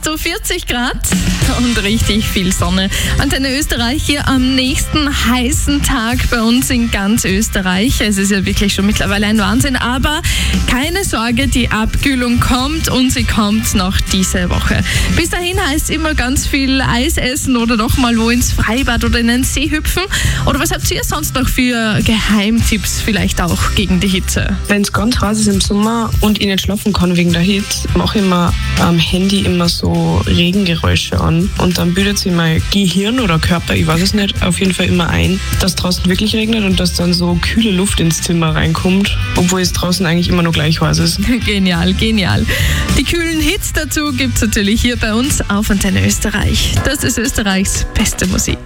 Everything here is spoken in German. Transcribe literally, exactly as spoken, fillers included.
zu vierzig Grad und richtig viel Sonne. Antenne Österreich hier am nächsten heißen Tag bei uns in ganz Österreich. Es ist ja wirklich schon mittlerweile ein Wahnsinn, aber keine Sorge, die Abkühlung kommt und sie kommt noch diese Woche. Bis dahin heißt es immer ganz viel Eis essen oder doch mal wo ins Freibad oder in den See hüpfen. Oder was habt ihr sonst noch für Geheimtipps vielleicht auch gegen die Hitze? Wenn es ganz heiß ist im Sommer und ich nicht schlafen kann wegen der Hitze, mache ich mir am Handy immer so Regengeräusche an und dann bildet sich mein Gehirn oder Körper, ich weiß es nicht, auf jeden Fall immer ein, dass draußen wirklich regnet und dass dann so kühle Luft ins Zimmer reinkommt, obwohl es draußen eigentlich immer noch gleich heiß ist. Genial, genial. Die kühlen Hits dazu gibt es natürlich hier bei uns auf Antenne Österreich. Das ist Österreichs beste Musik.